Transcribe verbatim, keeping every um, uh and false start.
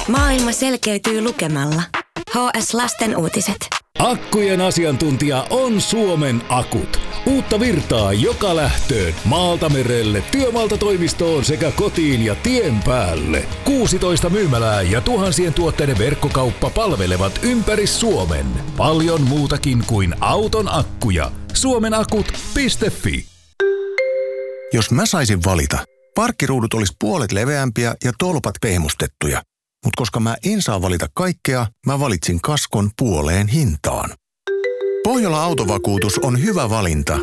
Maailma selkeytyy lukemalla. H S Lasten uutiset. Akkujen asiantuntija on Suomen Akut. Uutta virtaa joka lähtöön, maalta merelle, työmaalta toimistoon sekä kotiin ja tien päälle. kuusitoista myymälää ja tuhansien tuotteiden verkkokauppa palvelevat ympäri Suomen. Paljon muutakin kuin auton akkuja. suomenakut piste fi. Jos mä saisin valita, parkkiruudut olisi puolet leveämpiä ja tolpat pehmustettuja. Mutta koska mä en saa valita kaikkea, mä valitsin Kaskon puoleen hintaan. Pohjola Autovakuutus on hyvä valinta,